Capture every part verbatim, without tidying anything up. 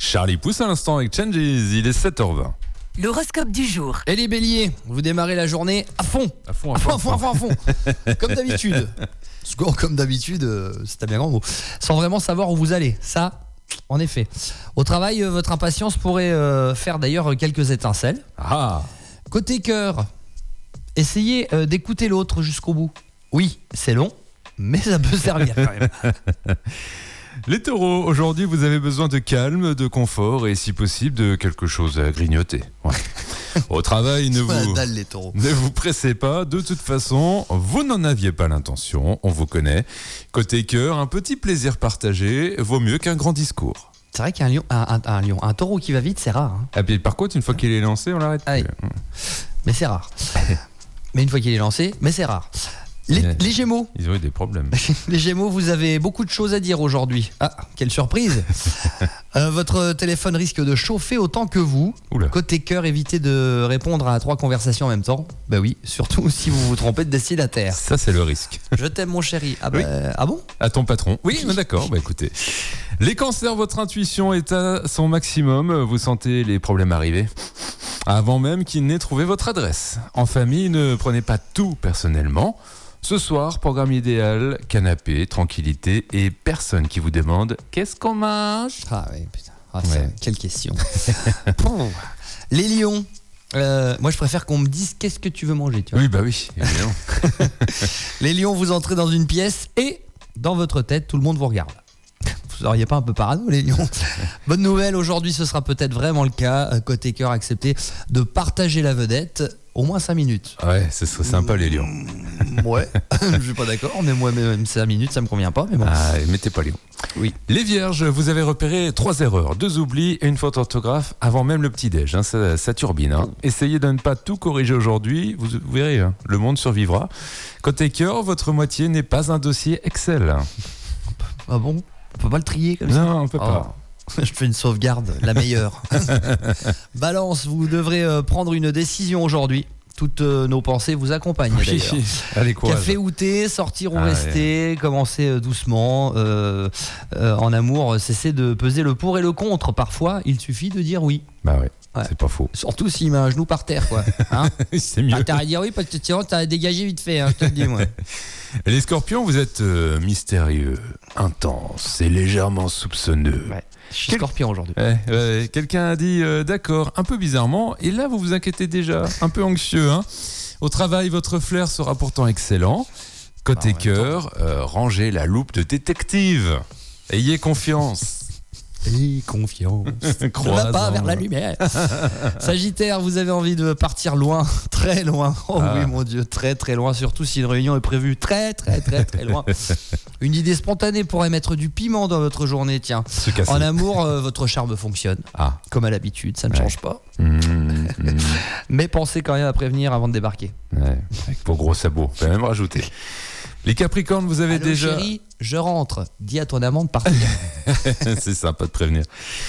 Charlie pousse à l'instant avec Changes, il est sept heures vingt. L'horoscope du jour. Et les béliers, vous démarrez la journée à fond. À fond, À fond, à fond, à fond, à fond. Comme d'habitude. Score comme d'habitude, euh, c'est un bien grand mot. Sans vraiment savoir où vous allez. Ça, en effet. Au travail, euh, votre impatience pourrait euh, faire d'ailleurs quelques étincelles. Ah, Côté cœur, essayez euh, d'écouter l'autre jusqu'au bout. Oui, c'est long, mais ça peut servir quand même. les taureaux, aujourd'hui vous avez besoin de calme, de confort et si possible de quelque chose à grignoter. Ouais. Au travail, ne C'est la vous, dalle, les taureaux. ne vous pressez pas, de toute façon, vous n'en aviez pas l'intention, on vous connaît. Côté cœur, un petit plaisir partagé vaut mieux qu'un grand discours. C'est vrai qu'un lion, un, un- un lion, un taureau qui va vite, c'est rare. hein. Et puis par contre, une fois qu'il est lancé, on l'arrête Aïe. plus. Mais c'est rare. Mais une fois qu'il est lancé, mais c'est rare. Les, Ouais. les Gémeaux, Ils ont eu des problèmes. les Gémeaux, vous avez beaucoup de choses à dire aujourd'hui. Ah, quelle surprise. Euh, Votre téléphone risque de chauffer autant que vous. Oula. Côté cœur, évitez de répondre à trois conversations en même temps. Bah oui, surtout si vous vous trompez de destinataire. Ça, c'est le risque. Je t'aime mon chéri. Ah, bah, Oui. ah bon? À ton patron. Oui, mais d'accord. Bah écoutez, les cancers, votre intuition est à son maximum. Vous sentez les problèmes arriver avant même qu'il n'ait trouvé votre adresse. En famille, ne prenez pas tout personnellement. Ce soir, programme idéal, canapé, tranquillité et personne qui vous demande qu'est-ce qu'on mange. Ah oui, putain. Ah, ça, Ouais. quelle question. Pouh. Les lions. Euh, moi, je préfère qu'on me dise qu'est-ce que tu veux manger. Tu vois. Oui, bah oui, évidemment. Les lions, vous entrez dans une pièce et dans votre tête, tout le monde vous regarde. Vous seriez pas un peu parano, les lions? Bonne nouvelle, aujourd'hui, ce sera peut-être vraiment le cas. Euh, Côté cœur, acceptez de partager la vedette au moins cinq minutes. Ouais, ce serait sympa, les lions. Ouais, je suis pas d'accord, mais moi, même cinq minutes, ça me convient pas. Mais bon. Ah, mettez pas lions. Oui. Les vierges, vous avez repéré trois erreurs, deux oublis et une faute d'orthographe avant même le petit-déj. hein, ça, ça turbine. hein. Essayez de ne pas tout corriger aujourd'hui, vous, vous verrez, hein, le monde survivra. Côté cœur, votre moitié n'est pas un dossier Excel. Ah bon? On peut pas le trier comme ça? Non, on peut pas. Oh, je fais une sauvegarde, la meilleure. Balance, vous devrez euh, prendre une décision aujourd'hui. Toutes euh, nos pensées vous accompagnent d'ailleurs. Oui, allez, courage. Café ou thé, sortir ou Ah, rester, commencer euh, doucement. euh, euh, en amour, euh, cessez de peser le pour et le contre. Parfois, il suffit de dire oui. Bah ouais, Ouais. c'est pas faux. Surtout s'il met un genou par terre, quoi. Hein? c'est mieux. Ah, t'as à dire oui parce que sinon t'as dégagé vite fait, hein, je te le dis moi. Les scorpions, vous êtes euh, mystérieux, intense et légèrement soupçonneux. Ouais. Je suis Quel- scorpion aujourd'hui. Ouais, ouais, quelqu'un a dit euh, d'accord, un peu bizarrement, et là vous vous inquiétez déjà, un peu anxieux. Hein. Au travail, votre flair sera pourtant excellent. Côté Ah, en même cœur, euh, rangez la loupe de détective. Ayez confiance. Et confiance. Ne va Croisant. pas vers la lumière. Sagittaire, vous avez envie de partir loin, très loin. Oh Ah. oui, mon Dieu, très très loin. Surtout si une réunion est prévue très très très très loin. Une idée spontanée pourrait mettre du piment dans votre journée. Tiens, Se casser. en amour, euh, votre charme fonctionne. Ah. Comme à l'habitude, ça ne Ouais. change pas. Mmh, mmh. Mais pensez quand même à prévenir avant de débarquer. Ouais, avec vos gros sabots, on peut même rajouter. Les Capricornes, vous avez Allô, déjà... chérie, je rentre. Dis à ton amant de partir. C'est sympa de prévenir.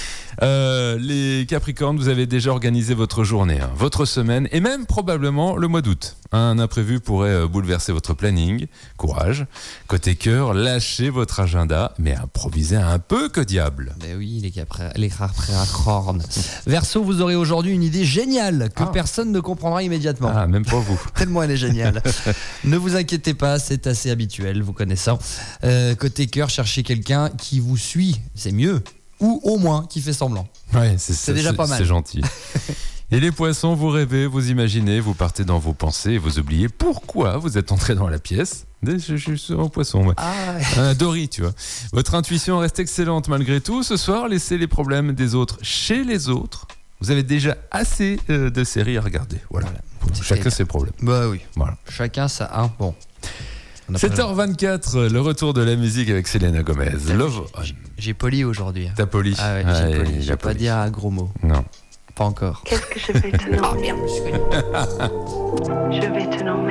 Euh, les Capricornes, vous avez déjà organisé votre journée, hein, votre semaine et même probablement le mois d'août. Un imprévu pourrait euh, bouleverser votre planning. Courage. Côté cœur, lâchez votre agenda, mais improvisez un peu, que diable. Mais oui, les Capri- les Capricornes. Verseau, vous aurez aujourd'hui une idée géniale que Ah. personne ne comprendra immédiatement. Ah, même pas vous. Tellement elle est géniale. Ne vous inquiétez pas, c'est assez habituel, vous connaissant. Euh, côté cœur, cherchez quelqu'un qui vous suit, c'est mieux. Ou au moins qui fait semblant. Ouais, c'est, ça, déjà pas mal. C'est gentil. Et les poissons, vous rêvez, vous imaginez, vous partez dans vos pensées et vous oubliez pourquoi vous êtes entré dans la pièce. Je je suis un poisson, moi. Ah, Un Dory, tu vois. Votre intuition reste excellente malgré tout. Ce soir, laissez les problèmes des autres chez les autres. Vous avez déjà assez euh, de séries à regarder. Voilà. Voilà. Chacun ses problèmes. bah oui. Voilà. Chacun ça, hein. Bon. On a pas- sept heures vingt-quatre, le retour de la musique avec Selena Gomez. Love On. J'ai poli aujourd'hui. T'as poli. Ah ouais, Ouais, j'ai poli. il Je a vais pas poli. dire un gros mot. Non. Pas encore. Qu'est-ce que je vais te Ah nommer? merde, je suis connu. Je vais te nommer.